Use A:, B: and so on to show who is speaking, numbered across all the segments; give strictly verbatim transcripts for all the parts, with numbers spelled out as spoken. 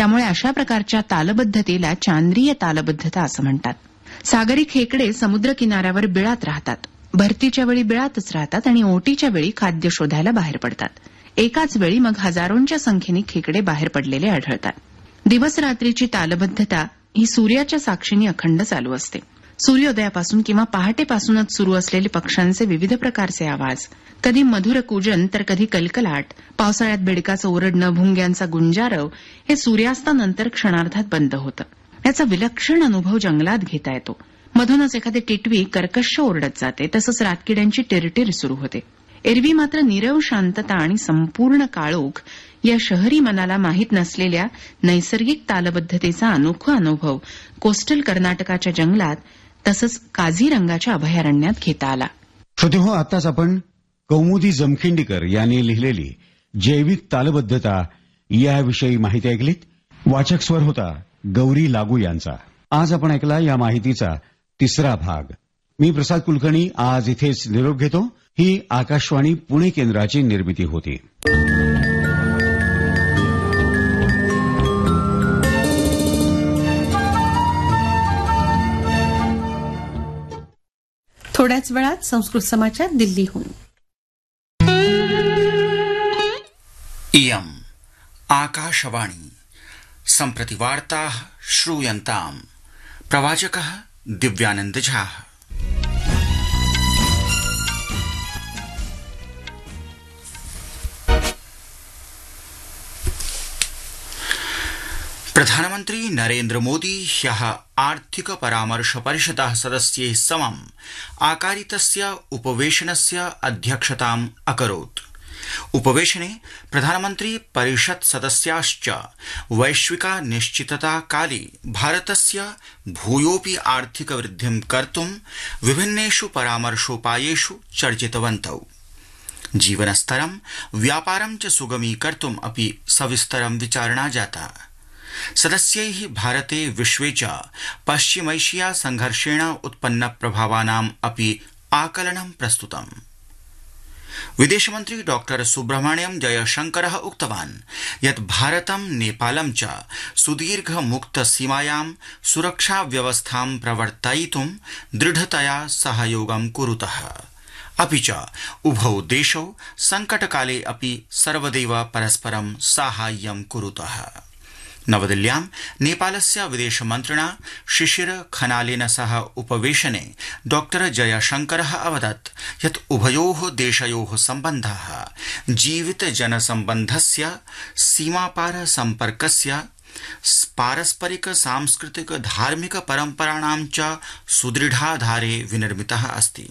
A: त्यामुळे अशा प्रकारच्या तालबद्धतेला चांद्रीय तालबद्धता असं म्हणतात. सागरी खेकडे समुद्र किनाऱ्यावर बिळात राहतात. भरतीच्या वेळी बिळातच राहतात आणि ओटीच्या वेळी खाद्य शोधायला बाहेर पडतात. एकाच वेळी मग हजारोंच्या संख्येने खेकडे बाहेर पडलेले आढळतात. दिवस रात्रीची तालबद्धता ही सूर्याच्या साक्षीने अखंड चालू असते. सूर्योदयापासून किंवा पहाटेपासूनच सुरू असलेले पक्ष्यांचे विविध प्रकारचे आवाज, कधी मधुर कूजन तर कधी कलकलाट, पावसाळ्यात बेडकाचं ओरडणं, भुंग्यांचा गुंजारव हे सूर्यास्तानंतर क्षणार्धात बंद होतं. याचा विलक्षण अनुभव जंगलात घेता येतो. मधूनच एखादी टिटवी कर्कश ओरडत जाते, तसंच रातकिड्यांची टिरटिर सुरू होते. एरवी मात्र नीरव शांतता आणि संपूर्ण काळोख या शहरी मनाला माहीत नसलेल्या नैसर्गिक तालबद्धतेचा अनोखा अनुभव कोस्टल कर्नाटकाच्या जंगलात तसंच काझीरंगाच्या अभयारण्यात घेता आला.
B: श्रोतेहो, आताच आपण कौमुदी जमखिंडीकर यांनी लिहिलेली जैविक तालबद्धता याविषयी माहिती ऐकलीत. वाचक स्वर होता गौरी लागू यांचा. आज आपण ऐकला या माहितीचा तिसरा भाग. मी प्रसाद कुलकर्णी आज इथेच निरोप घेतो. ही आकाशवाणी पुणे केंद्राची निर्मिती होती.
C: थोड्याच वेळात संस्कृत समाचार दिल्लीहून.
D: इयम् आकाशवाणी. सम्प्रति वार्ताः श्रूयन्ताम्. प्रवाचकः दिव्यानंद झा. प्रधानमन्त्री नरेन्द्र मोदी ह्यः आर्थिक परामर्श परिषदः सदस्यैः समम् आकारितस्य उपवेशनस्य अध्यक्षताम् अकरोत्. उपवेशने प्रधानमन्त्री परिषत् सदस्याश्च वैश्विका निश्चितता काले भारतस्य भूयोऽपि आर्थिक वृद्धिं कर्तुं विभिन्नेषु परामर्शोपायेषु चर्चितवन्तौ. जीवनस्तरं व्यापारं च सुगमीकर्तुम् अपि सविस्तरं विचारणा जाता. सदस्यैः भारते विश्वे च पश्चिमैशिया संघर्षेण उत्पन्न प्रभावानाम् अपि आकलनं प्रस्तुतम्. विदेशमन्त्री डॉक्टर सुब्रह्मण्यम जयशंकरः उक्तवान् यत् भारतं नेपालं च सुदीर्घ मुक्त सीमायां सुरक्षा व्यवस्थां प्रवर्तयितुं दृढतया सहयोगं कुरुतः. अपि च उभौ देशौ संकटकाले अपि सर्वदैव परस्परं साहाय्यं कुरुतः. नवदिल्ल्यां नेपालस्य विदेशमन्त्रिणा शिशिर खनालेन सह उपवेशने डॉक्टर जयशंकरः अवदत् यत् उभयोः देशयोः सम्बन्धाः जीवित जनसम्बन्धस्य सीमापार सम्पर्कस्य पारस्परिक सांस्कृतिक धार्मिक परम्पराणां च सुदृढाधारे विनिर्मितः अस्ति.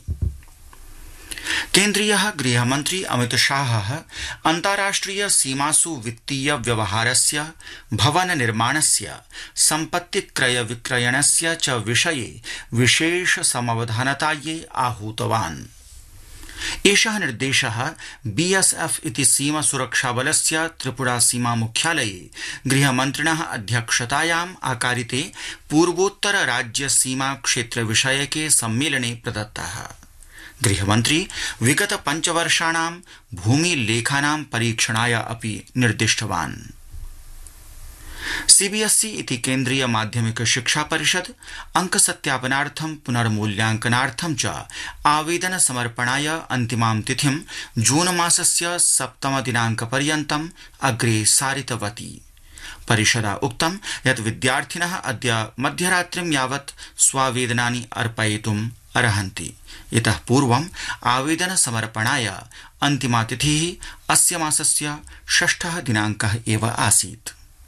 D: केन्द्रीयः गृहमन्त्री अमित शाहः अन्ताराष्ट्रिय सीमासु वित्तीय व्यवहारस्य, भवन निर्माणस्य, सम्पत्ति क्रय विक्रयणस्य च विषये विशेष समवधानतायै आहूतवान्. एषः निर्देशः बीएसएफ इति सीमा सुरक्षाबलस्य त्रिपुरा सीमा मुख्यालये गृहमन्त्रिणः अध्यक्षतायाम् आकारिते पूर्वोत्तर राज्य सीमा क्षेत्र विषयके सम्मेलने प्रदत्तः. गृहमन्त्री विगत पञ्चवर्षाणां भूमिलेखानां परीक्षणाय अपि निर्दिष्टवान्. सीबीएसई इति केन्द्रीय माध्यमिक शिक्षा परिषद अंकसत्यापनार्थं पुनर्मूल्यांकनार्थं च आवेदन समर्पणाय अन्तिमां तिथिं जून मासस्य सप्तम दिनांकपर्यन्तम् अग्रे सारितवती. परिषदा उक्तं यत् विद्यार्थिनः अद्य मध्यरात्रिं यावत् स्वावेदनानि अर्पयितुम् अर्हन्ति. इतः पूर्वम् आवेदन समर्पणाय अन्तिमा तिथिः अस्य मासस्य षष्ठः दिनाङ्कः एव आसीत्.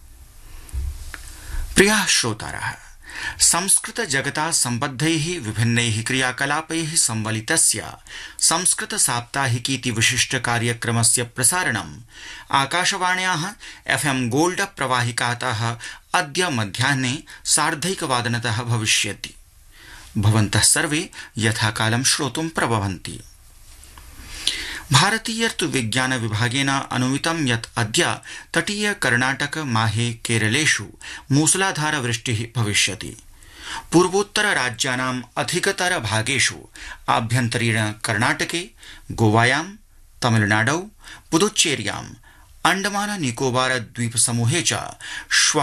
D: प्रियाः श्रोतारः, संस्कृत जगता सम्बद्धैः विभिन्नैः क्रियाकलापैः संवलितस्य संस्कृत साप्ताहिकीति विशिष्ट कार्यक्रमस्य प्रसारणम् आकाशवाण्याः एफएम गोल्ड प्रवाहिकातः अद्य मध्याह्ने सार्धैकवादनतः भविष्यति. भवन्तः सर्वे यथाकालं श्रोतुं प्रभवन्ति. भारतीय ऋतुविज्ञान विभागेन अनुमितं यत् अद्य तटीय कर्णाटक, माहे, केरलेषु मूसलाधार वृष्टिः भविष्यति. पूर्वोत्तर राज्यानाम् अधिकतर भागेषु आभ्यन्तरीण कर्णाटके, गोवायां, तमिलनाडौ, पुदुच्चेर्यां, अण्डमान निकोबार द्वीपसमूहे च श्वः